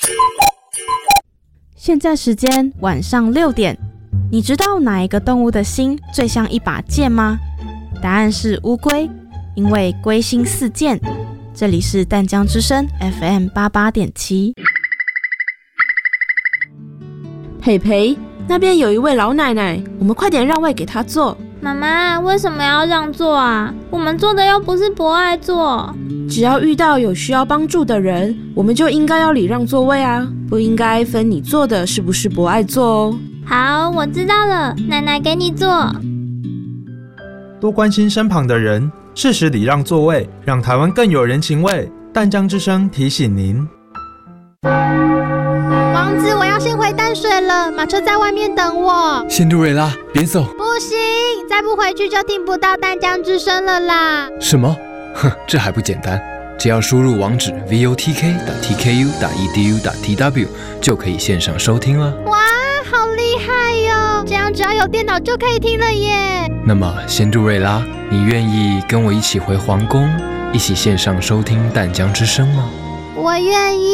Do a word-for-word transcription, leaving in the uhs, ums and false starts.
现在时间晚上六点，你知道哪一个动物的心最像一把剑吗？答案是乌龟，因为龟心似箭。这里是淡江之声 F M 八八点七。 培培，那边有一位老奶奶，我们快点让位给她坐。 妈妈，为什么要让座啊？我们做的又不是博爱座。 只要遇到有需要帮助的人，我们就应该要礼让座位啊，不应该分你坐的是不是博爱座哦。 好，我知道了，奶奶给你坐。 多关心身旁的人，适时礼让座位，让台湾更有人情味。淡江之声提醒您。 王子，我要先回淡水了，马车在外面等我。 仙杜瑞拉，别走！ 不行，再不回去就听不到淡江之声了啦。 什么？哼，这还不简单，只要输入网址 v o t k 点 t k u 点 e d u 点 t w 就可以线上收听了。 哇，好厉害哟！这样只要有电脑就可以听了耶。 那么，仙杜瑞拉，你愿意跟我一起回皇宫，一起线上收听淡江之声吗？ 我愿意。